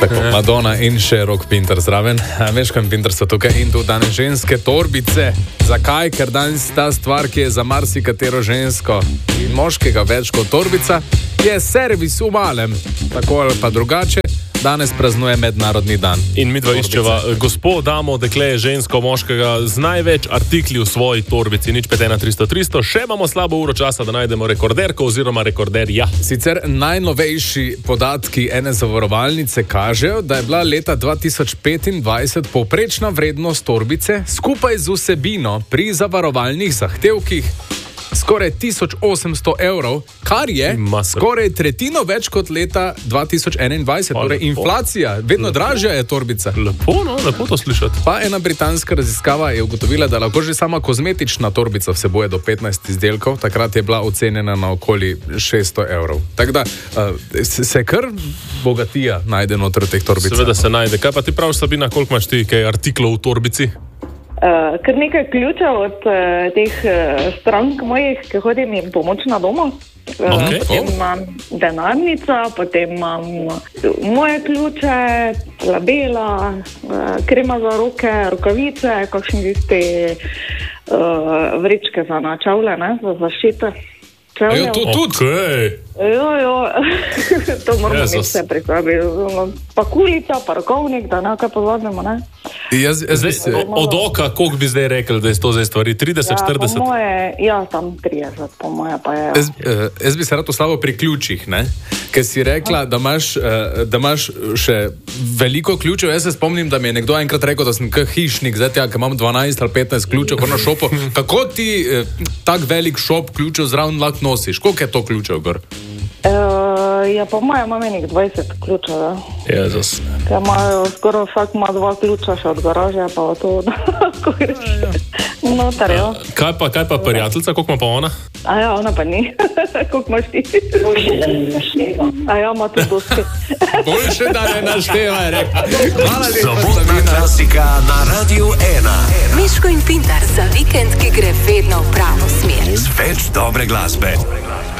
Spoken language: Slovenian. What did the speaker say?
Tako, Madonna in še Rock Pinter zraven. Veš, kaj Pinter so tukaj in tu danes ženske torbice. Zakaj? Ker danes ta stvar, ki je za marsikatero žensko in moškega več kot torbica, je servis v malem. Tako ali pa drugače. Danes praznuje mednarodni dan. In mi dva iščeva gospod, damo, dekle, žensko, moškega z največ artikli v svoji torbici. Nič 51300. Še imamo slabo uro časa, da najdemo rekorderko oziroma rekorderja. Sicer najnovejši podatki ene zavarovalnice kažejo, da je bila leta 2025 povprečna vrednost torbice skupaj z vsebino pri zavarovalnih zahtevkih skoraj 1800 evrov, kar je skoraj tretjino več kot leta 2021. Torej inflacija, vedno dražja je torbica. Lepo to slišati. Pa ena britanska raziskava je ugotovila, da lahko že sama kozmetična torbica vsebuje do 15 izdelkov, takrat je bila ocenjena na okoli 600 evrov. Tako da se kar bogatija najde noter teh torbic. Seveda se najde. Kaj pa ti praviš, Sabina, koliko imaš ti kaj artiklov v torbici? Kar nekaj ključev od teh strank mojih, ki hodim jim pomoč na domu. Potem imam denarnica, potem imam moje ključe, labela, krema za roke, rokavice, kakšni tisti vrečke za načavle, za zaščite. To moramo imeti vse pri sebi. Pa kulica, pa rokovnik, da nekaj pozabimo, ne? Od oka, koliko bi zdaj rekel, da je to zdaj stvari? 30, 40? Po moje, tam 30, po moje pa je. Jaz bi se rad ustavil pri ključih, ne? Ker si rekla, da imaš še veliko ključev. Jaz se spomnim, da mi je nekdo enkrat rekel, da sem hišnik, zdaj ker imam 12 ali 15 ključev na šopu. Kako ti tak velik šop ključev zraven lahko nosiš? Koliko je to ključev gor? Po mojem imam enih 20 ključev, da. Jezus. Ker imajo, skoraj vsak ima 2 ključa še od garaže, pa od to, ko greš noter, jo. Kaj pa prijateljica, koliko ima pa ona? Ona pa ni. Koliko imaš ti? Ima tudi dosti. Boljše, da ne našteva, je rekla. Sobotna klasika na Radiu 1. Miško in Pintar za vikend, ki gre vedno v pravo smer. Z več dobre glasbe.